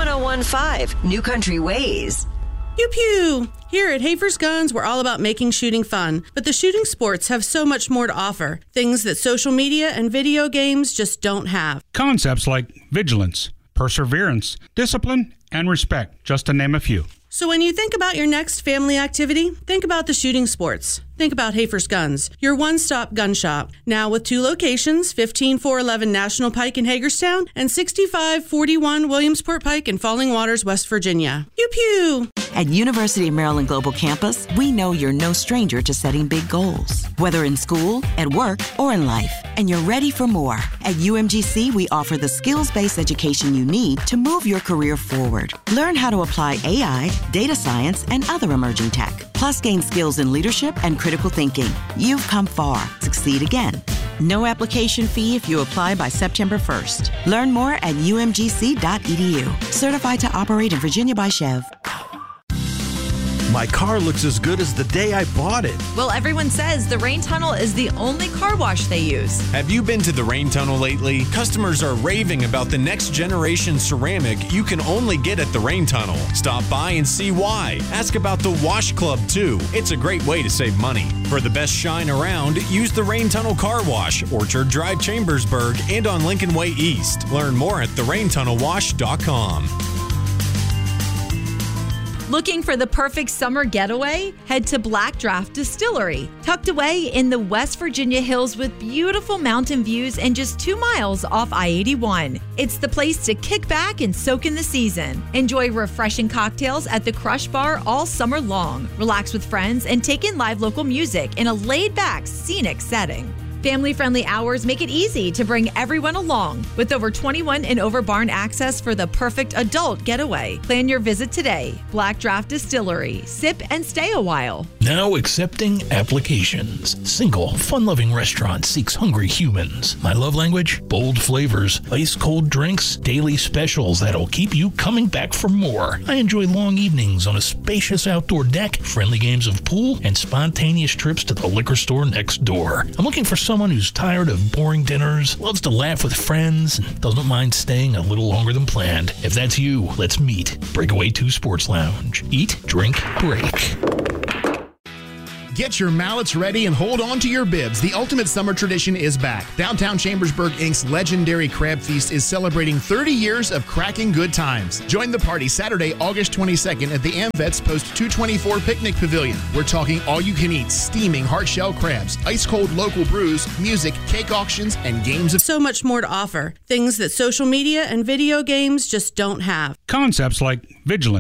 1015 New Country Ways. Pew pew! Here at Hafer's Guns, we're all about making shooting fun, but the shooting sports have so much more to offer. Things that social media and video games just don't have. Concepts like vigilance, perseverance, discipline, and respect, just to name a few. So when you think about your next family activity, think about the shooting sports. Think about Hafer's Guns, your one-stop gun shop. Now with 2 locations, 15411 National Pike in Hagerstown and 6541 Williamsport Pike in Falling Waters, West Virginia. Pew pew! At University of Maryland Global Campus, we know you're no stranger to setting big goals, whether in school, at work, or in life, and you're ready for more. At UMGC, we offer the skills-based education you need to move your career forward. Learn how to apply AI, data science, and other emerging tech, plus gain skills in leadership and critical thinking. You've come far. Succeed again. No application fee if you apply by September 1st. Learn more at umgc.edu. Certified to operate in Virginia by Chev. My car looks as good as the day I bought it. Well, everyone says the Rain Tunnel is the only car wash they use. Have you been to the Rain Tunnel lately? Customers are raving about the next generation ceramic you can only get at the Rain Tunnel. Stop by and see why. Ask about the Wash Club, too. It's a great way to save money. For the best shine around, use the Rain Tunnel Car Wash, Orchard Drive, Chambersburg, and on Lincoln Way East. Learn more at theraintunnelwash.com. Looking for the perfect summer getaway? Head to Black Draft Distillery, tucked away in the West Virginia hills with beautiful mountain views and just 2 miles off I-81. It's the place to kick back and soak in the season. Enjoy refreshing cocktails at the Crush Bar all summer long. Relax with friends and take in live local music in a laid-back, scenic setting. Family-friendly hours make it easy to bring everyone along with over 21 and over barn access for the perfect adult getaway. Plan your visit today. Black Draft Distillery. Sip and stay a while. Now accepting applications. Single, fun-loving restaurant seeks hungry humans. My love language? Bold flavors, ice-cold drinks, daily specials that'll keep you coming back for more. I enjoy long evenings on a spacious outdoor deck, friendly games of pool, and spontaneous trips to the liquor store next door. I'm looking for someone who's tired of boring dinners, loves to laugh with friends, and doesn't mind staying a little longer than planned. If that's you, let's meet. Breakaway 2 Sports Lounge. Eat, drink, break. Get your mallets ready and hold on to your bibs. The ultimate summer tradition is back. Downtown Chambersburg Inc.'s legendary Crab Feast is celebrating 30 years of cracking good times. Join the party Saturday, August 22nd at the AmVets Post 224 Picnic Pavilion. We're talking all-you-can-eat steaming hard-shell crabs, ice-cold local brews, music, cake auctions, and games of... So much more to offer. Things that social media and video games just don't have. Concepts like vigilance,